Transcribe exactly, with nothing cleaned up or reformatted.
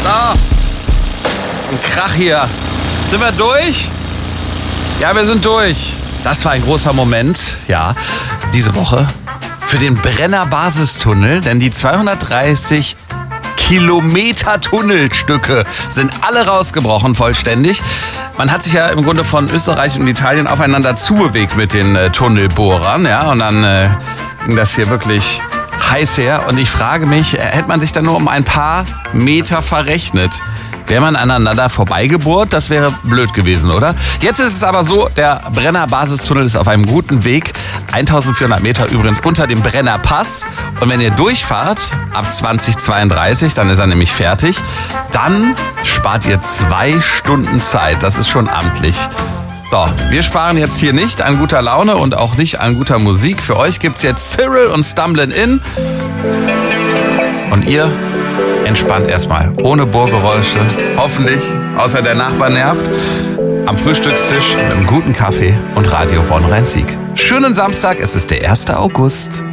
Ein Krach hier. Sind wir durch? Ja, wir sind durch. Das war ein großer Moment, ja, diese Woche für den Brenner Basistunnel, denn die zweihundertdreißig Kilometer Tunnelstücke sind alle rausgebrochen vollständig. Man hat sich ja im Grunde von Österreich und Italien aufeinander zubewegt mit den äh, Tunnelbohrern, ja, und dann äh, ging das hier wirklich heiß her. Und ich frage mich, äh, hätte man sich dann nur um ein paar Meter verrechnet? Wäre man aneinander vorbeigebohrt, das wäre blöd gewesen, oder? Jetzt ist es aber so, der Brenner Basistunnel ist auf einem guten Weg. eintausendvierhundert Meter übrigens unter dem Brenner Pass. Und wenn ihr durchfahrt, ab zweitausendzweiunddreißig, dann ist er nämlich fertig, dann spart ihr zwei Stunden Zeit. Das ist schon amtlich. So, wir sparen jetzt hier nicht an guter Laune und auch nicht an guter Musik. Für euch gibt's jetzt Cyril und Stumblin' In. Und ihr entspannt erstmal, ohne Bohrgeräusche, hoffentlich, außer der Nachbar nervt, am Frühstückstisch mit einem guten Kaffee und Radio Bonn-Rhein-Sieg. Schönen Samstag, es ist der erste August.